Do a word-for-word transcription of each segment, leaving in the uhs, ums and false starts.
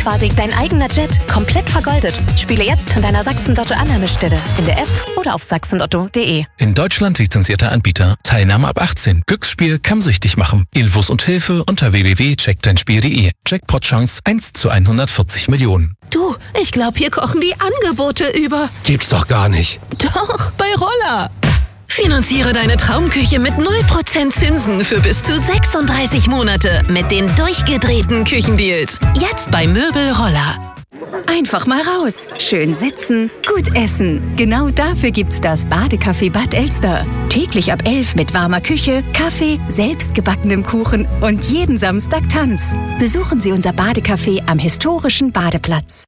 quasi dein eigener Jet, komplett vergoldet. Spiele jetzt an deiner Sachsen-Lotto-Annahmestelle, in der App oder auf sachsen lotto punkt de. In Deutschland lizenzierter Anbieter. Teilnahme ab achtzehn. Glücksspiel kann süchtig machen. Infos und Hilfe unter w w w punkt check dein spiel punkt de. Jackpot-Chance eins zu hundertvierzig Millionen. Du, ich glaube, hier kochen die Angebote über. Gibt's doch gar nicht. Doch, bei Roller. Finanziere deine Traumküche mit null Prozent Zinsen für bis zu sechsunddreißig Monate mit den durchgedrehten Küchendeals. Jetzt bei Möbel Roller. Einfach mal raus. Schön sitzen, gut essen. Genau dafür gibt's das Badecafé Bad Elster. Täglich ab elf mit warmer Küche, Kaffee, selbstgebackenem Kuchen und jeden Samstag Tanz. Besuchen Sie unser Badecafé am historischen Badeplatz.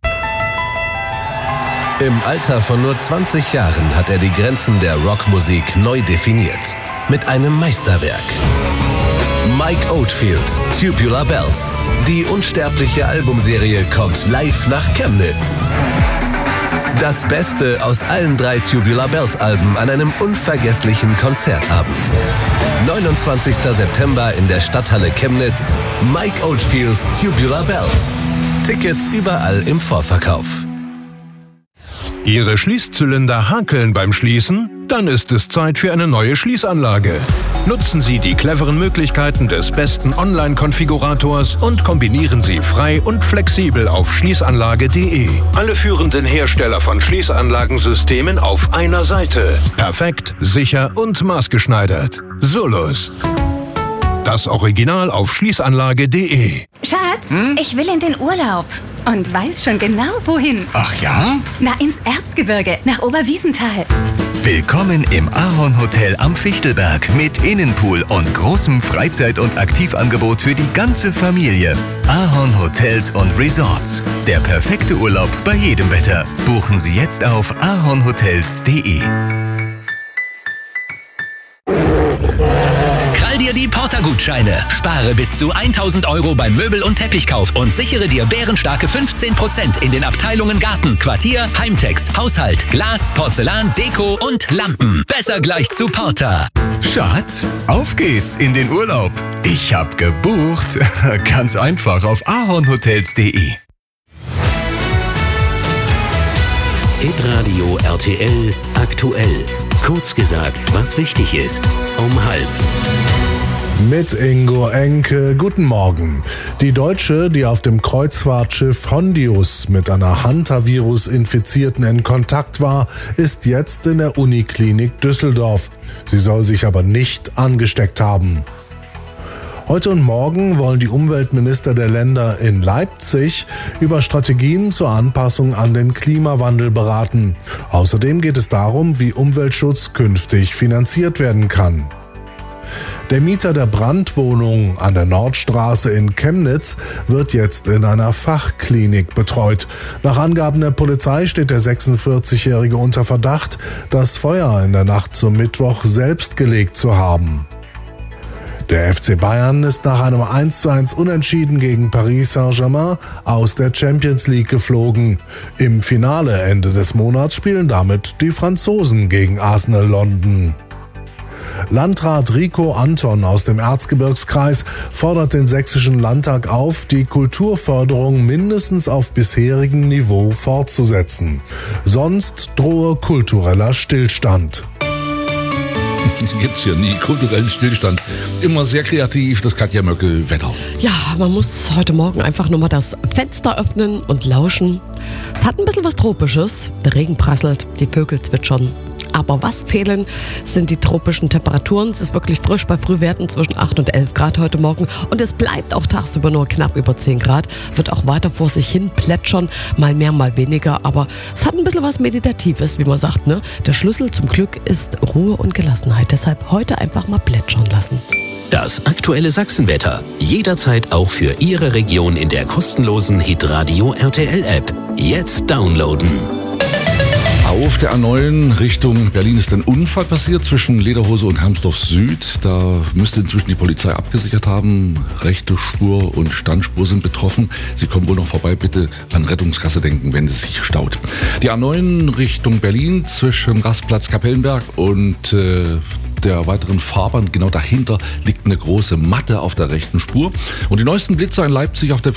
Im Alter von nur zwanzig Jahren hat er die Grenzen der Rockmusik neu definiert. Mit einem Meisterwerk. Mike Oldfield, Tubular Bells. Die unsterbliche Albumserie kommt live nach Chemnitz. Das Beste aus allen drei Tubular Bells Alben an einem unvergesslichen Konzertabend. neunundzwanzigster September in der Stadthalle Chemnitz. Mike Oldfields Tubular Bells. Tickets überall im Vorverkauf. Ihre Schließzylinder hakeln beim Schließen? Dann ist es Zeit für eine neue Schließanlage. Nutzen Sie die cleveren Möglichkeiten des besten Online-Konfigurators und kombinieren Sie frei und flexibel auf schließanlage punkt de. Alle führenden Hersteller von Schließanlagensystemen auf einer Seite. Perfekt, sicher und maßgeschneidert. Solus. Das Original auf schließanlage punkt de. Schatz, hm? ich will in den Urlaub. Und weiß schon genau, wohin. Ach ja? Na, ins Erzgebirge, nach Oberwiesenthal. Willkommen im Ahorn-Hotel am Fichtelberg mit Innenpool und großem Freizeit- und Aktivangebot für die ganze Familie. Ahorn Hotels und Resorts. Der perfekte Urlaub bei jedem Wetter. Buchen Sie jetzt auf ahornhotels punkt de. Krall dir die Porter-Gutscheine. Spare bis zu tausend Euro beim Möbel- und Teppichkauf und sichere dir bärenstarke fünfzehn Prozent in den Abteilungen Garten, Quartier, Heimtex, Haushalt, Glas, Porzellan, Deko und Lampen. Besser gleich zu Porter. Schatz, auf geht's in den Urlaub. Ich hab gebucht. Ganz einfach auf ahornhotels punkt de. Hitradio R T L aktuell. Kurz gesagt, was wichtig ist. Um halb. Mit Ingo Enke, guten Morgen. Die Deutsche, die auf dem Kreuzfahrtschiff Hondius mit einer Hantavirus-Infizierten in Kontakt war, ist jetzt in der Uniklinik Düsseldorf. Sie soll sich aber nicht angesteckt haben. Heute und morgen wollen die Umweltminister der Länder in Leipzig über Strategien zur Anpassung an den Klimawandel beraten. Außerdem geht es darum, wie Umweltschutz künftig finanziert werden kann. Der Mieter der Brandwohnung an der Nordstraße in Chemnitz wird jetzt in einer Fachklinik betreut. Nach Angaben der Polizei steht der sechsundvierzigjährige unter Verdacht, das Feuer in der Nacht zum Mittwoch selbst gelegt zu haben. Der F C Bayern ist nach einem eins zu eins Unentschieden gegen Paris Saint-Germain aus der Champions League geflogen. Im Finale Ende des Monats spielen damit die Franzosen gegen Arsenal London. Landrat Rico Anton aus dem Erzgebirgskreis fordert den Sächsischen Landtag auf, die Kulturförderung mindestens auf bisherigem Niveau fortzusetzen. Sonst drohe kultureller Stillstand. Gibt's hier nie kulturellen Stillstand. Immer sehr kreativ, das Katja Möckel, Wetter. Ja, man muss heute Morgen einfach nur mal das Fenster öffnen und lauschen. Es hat ein bisschen was Tropisches. Der Regen prasselt, die Vögel zwitschern. Aber was fehlen, sind die tropischen Temperaturen. Es ist wirklich frisch bei Frühwerten zwischen acht und elf Grad heute Morgen. Und es bleibt auch tagsüber nur knapp über zehn Grad. Wird auch weiter vor sich hin plätschern. Mal mehr, mal weniger. Aber es hat ein bisschen was Meditatives, wie man sagt, ne? Der Schlüssel zum Glück ist Ruhe und Gelassenheit. Deshalb heute einfach mal plätschern lassen. Das aktuelle Sachsenwetter. Jederzeit auch für Ihre Region in der kostenlosen Hitradio R T L App. Jetzt downloaden. Auf der A neun Richtung Berlin ist ein Unfall passiert zwischen Lederhose und Hermsdorf Süd. Da müsste inzwischen die Polizei abgesichert haben. Rechte Spur und Standspur sind betroffen. Sie kommen wohl noch vorbei. Bitte an Rettungskasse denken, wenn es sich staut. Die A neun Richtung Berlin zwischen Rastplatz Kapellenberg und äh, der weiteren Fahrbahn. Genau dahinter liegt eine große Matte auf der rechten Spur. Und die neuesten Blitzer in Leipzig auf der